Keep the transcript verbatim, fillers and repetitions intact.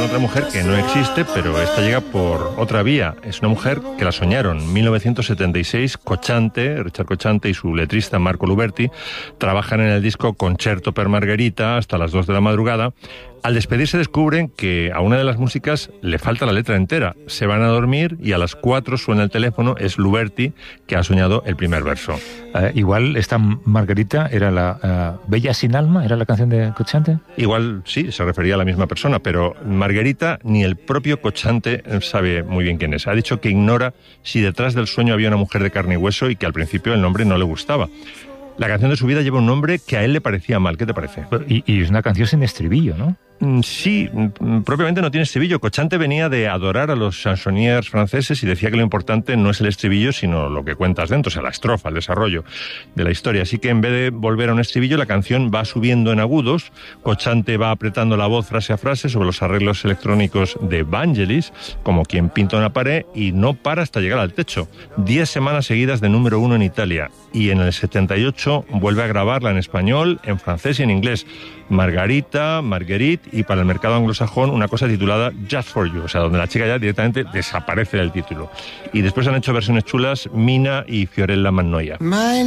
con otra mujer que no existe, pero esta llega por otra vía. Es una mujer que la soñaron. mil novecientos setenta y seis, Cocciante, Richard Cocciante y su letrista Marco Luberti trabajan en el disco Concerto per Margherita hasta las dos de la madrugada. Al despedirse descubren que a una de las músicas le falta la letra entera. Se van a dormir y a las cuatro suena el teléfono. Es Luberti que ha soñado el primer verso. Uh, igual esta Margarita era la uh, Bella sin alma, ¿era la canción de Cocciante? Igual sí, se refería a la misma persona, pero Margherita ni el propio Cocciante sabe muy bien quién es. Ha dicho que ignora si detrás del sueño había una mujer de carne y hueso y que al principio el nombre no le gustaba. La canción de su vida lleva un nombre que a él le parecía mal. ¿Qué te parece? Y, y es una canción sin estribillo, ¿no? Sí, propiamente no tiene estribillo. Cocciante venía de adorar a los chansonniers franceses y decía que lo importante no es el estribillo, sino lo que cuentas dentro, o sea, la estrofa, el desarrollo de la historia. Así que en vez de volver a un estribillo, la canción va subiendo en agudos. Cocciante va apretando la voz frase a frase sobre los arreglos electrónicos de Vangelis, como quien pinta una pared, y no para hasta llegar al techo. Diez semanas seguidas de número uno en Italia. Y en el setenta y ocho vuelve a grabarla en español, en francés y en inglés. Margarita, Marguerite, y para el mercado anglosajón una cosa titulada Just For You, o sea, donde la chica ya directamente desaparece del título. Y después han hecho versiones chulas Mina y Fiorella Mannoia.